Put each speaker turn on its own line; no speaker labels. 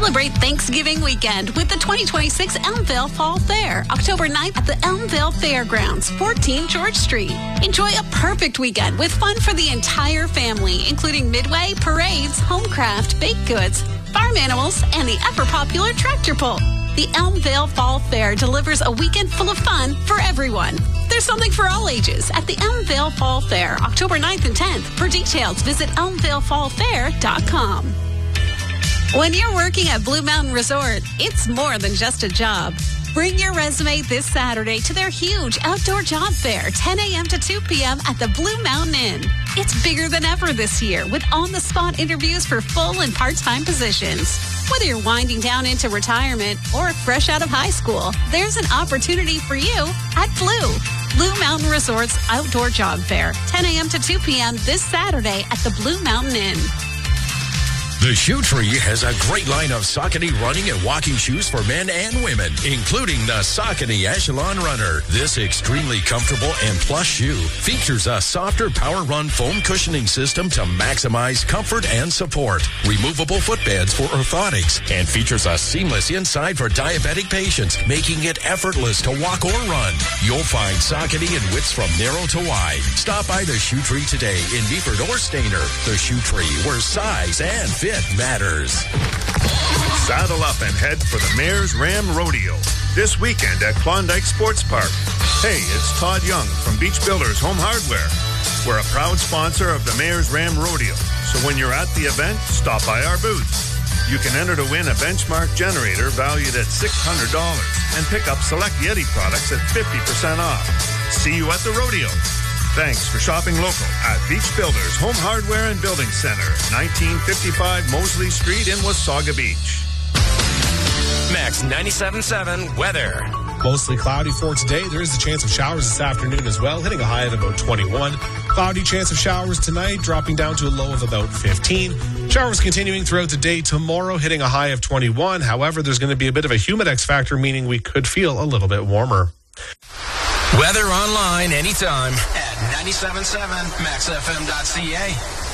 Celebrate Thanksgiving weekend with the 2026 Elmvale Fall Fair, October 9th at the Elmvale Fairgrounds, 14 George Street. Enjoy a perfect weekend with fun for the entire family, including midway, parades, homecraft, baked goods, farm animals, and the ever-popular tractor pull. The Elmvale Fall Fair delivers a weekend full of fun for everyone. There's something for all ages at the Elmvale Fall Fair, October 9th and 10th. For details, visit elmvalefallfair.com. When you're working at Blue Mountain Resort, it's more than just a job. Bring your resume this Saturday to their huge outdoor job fair, 10 a.m. to 2 p.m. at the Blue Mountain Inn. It's bigger than ever this year with on-the-spot interviews for full and part-time positions. Whether you're winding down into retirement or fresh out of high school, there's an opportunity for you at Blue Mountain Resort's Outdoor Job Fair, 10 a.m. to 2 p.m. this Saturday at the Blue Mountain Inn.
The Shoe Tree has a great line of Saucony running and walking shoes for men and women, including the Saucony Echelon Runner. This extremely comfortable and plush shoe features a softer Power Run foam cushioning system to maximize comfort and support, removable footbeds for orthotics, and features a seamless inside for diabetic patients, making it effortless to walk or run. You'll find Saucony in widths from narrow to wide. Stop by the Shoe Tree today in Meaford or Stayner. The Shoe Tree, where size and fit matters.
Saddle up and head for the Mayor's Ram Rodeo this weekend at Klondike Sports Park. Hey, it's Todd Young from Beach Builders Home Hardware. We're a proud sponsor of the Mayor's Ram Rodeo, so when you're at the event, stop by our booth. You can enter to win a benchmark generator valued at $600 and pick up select Yeti products at 50% off. See you at the rodeo. Thanks for shopping local at Beach Builders Home Hardware and Building Center, 1955 Mosley Street in Wasaga Beach.
Max 97.7 weather.
Mostly cloudy for today. There is a chance of showers this afternoon as well, hitting a high of about 21. Cloudy chance of showers tonight, dropping down to a low of about 15. Showers continuing throughout the day tomorrow, hitting a high of 21. However, there's going to be a bit of a humidex factor, meaning we could feel a little bit warmer.
Weather online anytime at 97.7maxfm.ca.